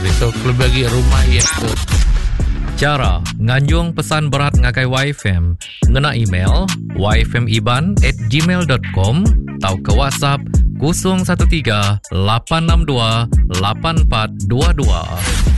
Besok kalau bagi rumah yang tu. Cara nganjung pesan berat ngakai YFM ngena email yfmiban@gmail.com atau ke WhatsApp 013 862 8422.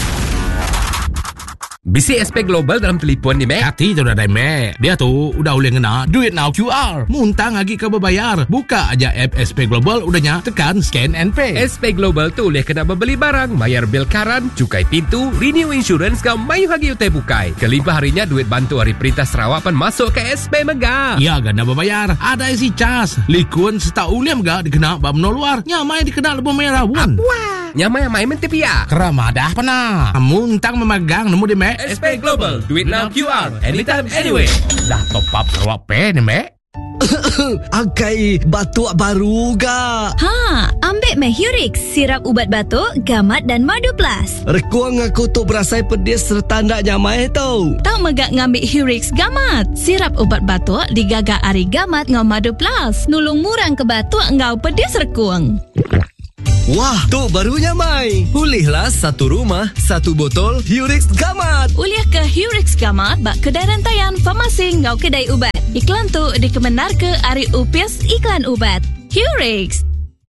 Bisi SP Global dalam telefon ni, Mek. Hati tu dah, Mek. Dia tu udah boleh ngena Duit Now QR. Muntang lagi ke berbayar. Buka aja app SP Global, udahnya tekan scan and pay. SP Global tu boleh kena membeli barang, bayar bil karan, cukai pintu, renew insurance kau mayu hagi utai bukai. Kelimpah harinya duit bantu hari Perintah Sarawak pun masuk ke SP Mega. Ya, ganda berbayar. Ada isi cas. Likun seta uliam gak dikena bab no luar. Nyamai dikena lebih merah pun. Wah, nyamai mentepia. Keramadah pernah. Muntang memegang nemu di Mek. SP Global, duit Now QR, anytime, anywhere. Dah top up Sarawak Pay ni, Mek. Akai batuk baru ga? Ha, ambil Mehurix, sirap ubat batuk, gamat dan madu plus. Rekuang aku tu berasai pedis serta ndak nyamai tau. Tak megak ngambil Hurix gamat. Sirap ubat batuk digagak ari gamat ngau madu plus. Nulung murang ke batuk ngau pedis rekuang. Wah, tu barunya Mai. Pulihlah satu rumah, satu botol Hurix Gamat. Uliah ke Hurix Gamat bak kedai rantaian farmasi ngau kedai ubat. Iklan tu dikemenar ke Ari Upias Iklan Ubat. Hurix.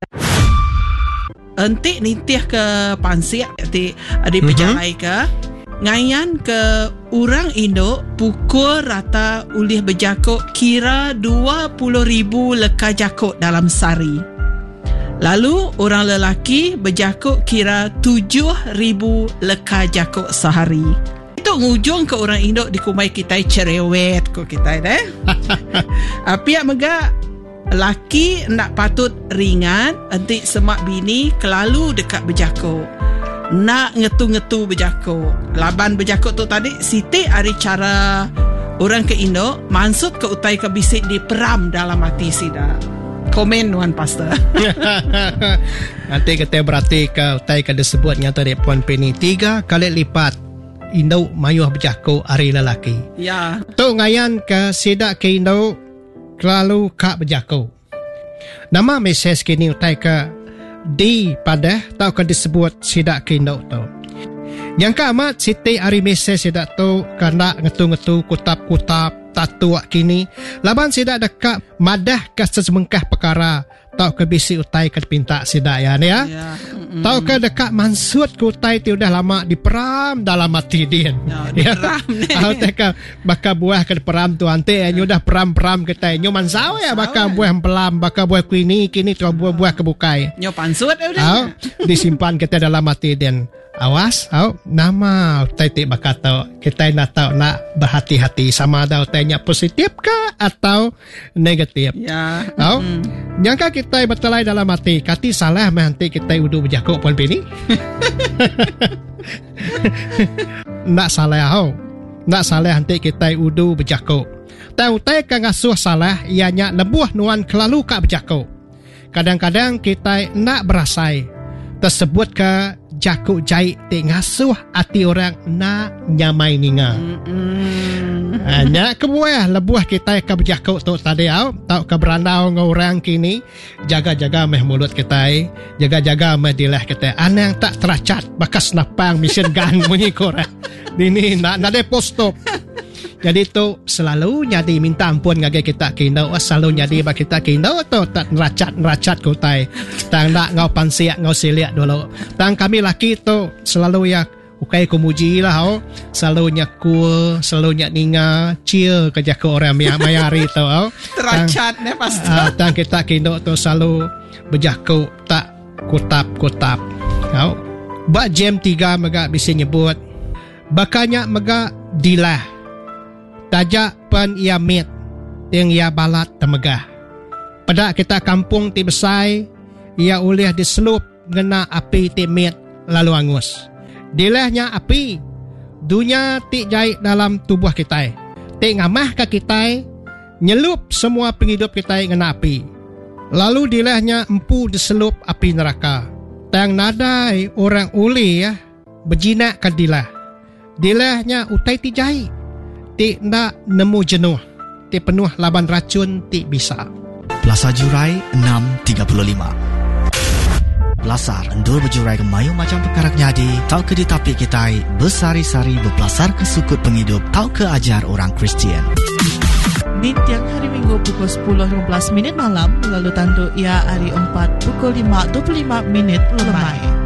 Entik nitih ke Pansiak, entik ada pejalai ke ngayan ke orang Indo pukul rata ulih berjakuk kira 20,000 leka jakuk dalam sehari. Lalu orang lelaki berjakuk kira 7,000 leka jakuk sehari. Itu ngujung ke orang Indo di kumai kita cerewet ko kita deh. Pihak mega laki nak patut ringan, entik semak bini kelalu dekat berjakuk. Nak ngetu-ngetu berjakuk. Laban berjakuk tu tadi Siti hari cara orang ke Indo maksud ke utai ke bisik di peram dalam hati sida. Komen Wan Pastor. Nanti kita berarti ke utai ke disebut nyata di Puan Penny 3 kali lipat Indo mayuh berjakuk hari lelaki. Ya. Tu ngayan ke sidak ke Indo kelalu kak berjakuk. Nama mesej kini utai ke di pada tau ke disebut sidak ke Indo tu. Yang ke amat Siti hari mesej sidak tu kena ngetu-ngetu kutap-kutap tatu kini laban sidak dekat madah ke sesemengkah perkara tau ke bisi utai ke pinta sidak ya ni ya. Tau ke dekat mansut ke utai ti udah lama diperam dalam hati dia. Ya. Tau teka bakal buah ke peram tu ante nyo dah peram-peram kita nyo mansau ya bakal buah pelam bakal buah kini tu buah kebukai. Nyo pansut udah. Disimpan kita dalam hati dia. Awas, nama utai ti bakal tau kita nak tahu nak berhati-hati sama ada utainya positif ke atau negatif. Ya. Nyangka kita bertelai dalam hati kati salah nanti kita udah berjakuk Puan Penny. Nak salah nak salah nanti kita udah berjakuk. Tahu utai kan ngasuh salah ianya lebuh nuan kelalu kak berjakuk. Kadang-kadang kita nak berasai tersebut ke jakuk jahit ti ngasuh hati orang nak nyamai ninga. Nak kebuah lebuah kita ke berjakuk tu tadi tau ke berandau ngau orang kini jaga-jaga meh mulut kita jaga-jaga meh dilah kita anang tak teracat bakas napang mesin gang bunyi korang ini nak de postop. Jadi tu selalu nyadi minta ampun ngage kita kino selalu nyadi ba kita kino tu tak neracat kutai tang nak ngau pansiak ngau siliak dulu tang kami laki tu selalu ya ukai kumuji lah selalu nyakul selalu nyak ninga cia kerja ke orang mayari tu teracat ne pasti tang kita kino tu selalu berjaku tak kutap ba jam 3 mega bisa nyebut bakanya mega dilah tajak pen ia mit yang ia balat temegah. Pada kita kampung ti besai ia ulih diselup ngena api ti mit lalu angus. Dilahnya api dunia ti jahit dalam tubuh kita. Ti ngamah ke kita nyelup semua penghidup kita ngena api. Lalu dilahnya empu diselup api neraka. Tang nadai orang uli ya berjinak ke dilah. Dilahnya utai ti jahit. Ti nak nemu jenuh. Ti penuh laban racun ti bisa. Plaza Jurai 635. belasar. Endul berjurai ke mayu macam perkara nyadi. Tau ke di tapi kita bersari-sari berbelasar ke sukut penghidup. Tau ke ajar orang Kristian. Di tiang hari Minggu pukul 10.15 malam, lalu tanduk ia hari 4 pukul 5.25 lemai.